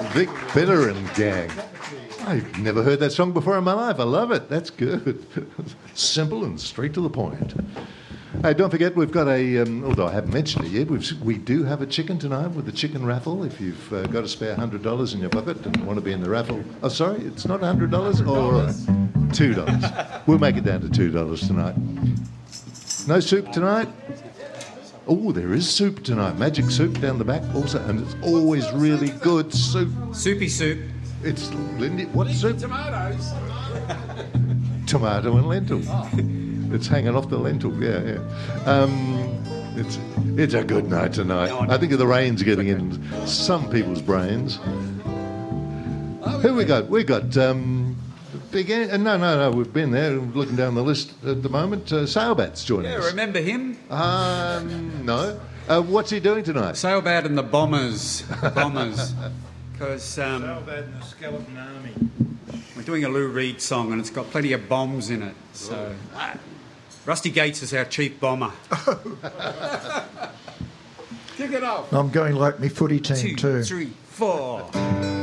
Vic Bitter and Gang. I've never heard that song before in my life. I love it. That's good. Simple and straight to the point. Hey, don't forget, we've got although I haven't mentioned it yet, we do have a chicken tonight with the chicken raffle. If you've got a spare $100 in your pocket and want to be in the raffle. Oh, sorry, it's not $100 or $2. We'll make it down to $2 tonight. No soup tonight? Oh, there is soup tonight. Magic soup down the back also, and it's always really good soup. Soupy soup. It's Lindy. What soup? Tomatoes. Tomato and lentil. It's hanging off the lentil. Yeah. It's a good night tonight. I think the rain's getting in some people's brains. Who we got? We got Big. No. We've been there. Looking down the list at the moment. Sailbat's joining us. Yeah, remember him? No. What's he doing tonight? Sailbat and the Bombers. Because Sailbat and the Skeleton Army. we're doing a Lou Reed song and it's got plenty of bombs in it. So Rusty Gates is our chief bomber. Kick it off. I'm going like me footy team 2, too. 3, 4.